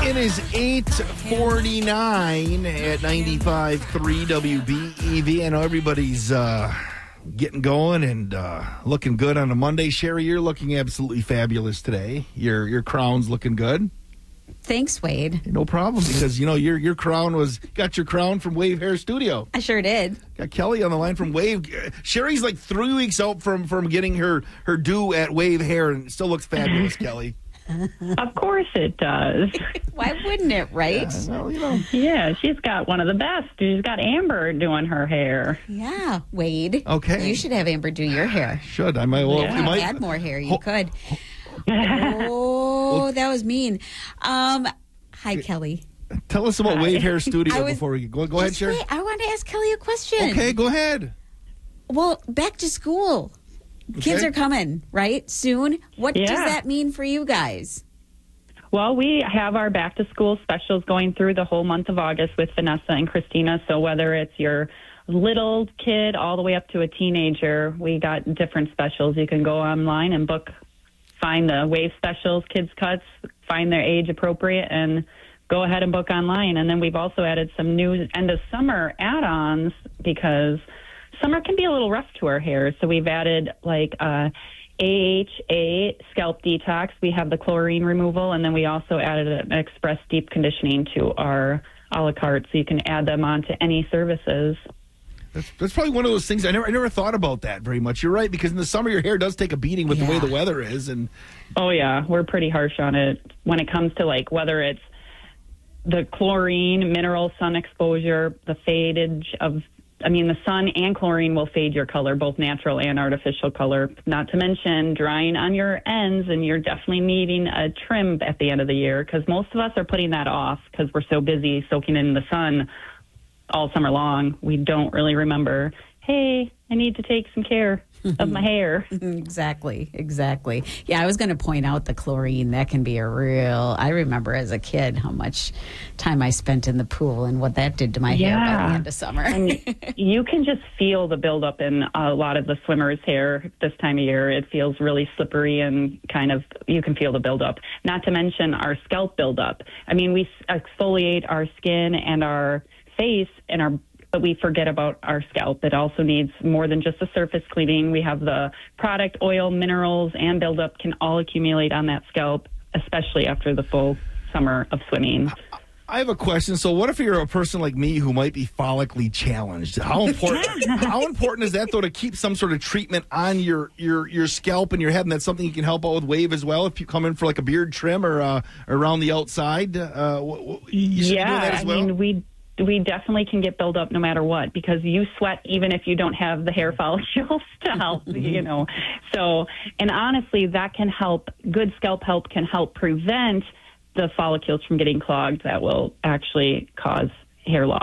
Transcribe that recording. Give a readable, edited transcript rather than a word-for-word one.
It is 8:49 at 95.3 WBEV. I know everybody's getting going and looking good on a Monday. Sherry, you're looking absolutely fabulous today. Your crown's looking good. Thanks, Wade. No problem, because your crown got your crown from Wave Hair Studio. I sure did. Got Kelly on the line from Wave. Sherry's like 3 weeks out from getting her due at Wave Hair, and it still looks fabulous, Kelly. Of course it does. Why wouldn't it, right? Yeah, well, Yeah, she's got one of the best. She's got Amber doing her hair. Yeah, Wade. Okay. You should have Amber do your hair. Should I might well Yeah. you might Add more hair. You could. Oh, that was mean. Hi, Kelly. tell us about Wave Hair Studio I was- before we go ahead, Just Sherry. wait, I want to ask Kelly a question. Okay, go ahead. Well, back to school. Kids Okay. are coming, right? Soon. What does Yeah. that mean for you guys? Well, we have our back-to-school specials going through the whole month of August with Vanessa and Christina. So whether it's your little kid all the way up to a teenager, we got different specials. You can go online and find the Wave Specials, Kids Cuts, find their age appropriate, and go ahead and book online. And then we've also added some new end-of-summer add-ons because summer can be a little rough to our hair. So we've added like AHA scalp detox. We have the chlorine removal, and then we also added an express deep conditioning to our a la carte, so you can add them on to any services. That's probably one of those things I never thought about that very much. You're right, because in the summer your hair does take a beating with the way the weather is, and Oh yeah, we're pretty harsh on it when it comes to like whether it's the chlorine, mineral, sun exposure, the the sun and chlorine will fade your color, both natural and artificial color, not to mention drying on your ends, and you're definitely needing a trim at the end of the year because most of us are putting that off because we're so busy soaking in the sun all summer long. We don't really remember, hey, I need to take some care of my hair. Exactly. Yeah, I was going to point out the chlorine. That can be I remember as a kid how much time I spent in the pool and what that did to my hair by the end of summer. And you can just feel the buildup in a lot of the swimmers' hair this time of year. It feels really slippery and you can feel the buildup. Not to mention our scalp buildup. I mean, we exfoliate our skin and our face but we forget about our scalp. It also needs more than just a surface cleaning. We have the product, oil, minerals, and buildup can all accumulate on that scalp, especially after the full summer of swimming. I have a question. So what if you're a person like me who might be follically challenged? How important is that, though, to keep some sort of treatment on your scalp and your head? And that's something you can help out with Wave as well if you come in for like a beard trim or around the outside? You should be doing that as well? I mean, we definitely can get buildup no matter what because you sweat even if you don't have the hair follicles to help, So, and honestly, that can help. Good scalp help can help prevent the follicles from getting clogged that will actually cause hair loss.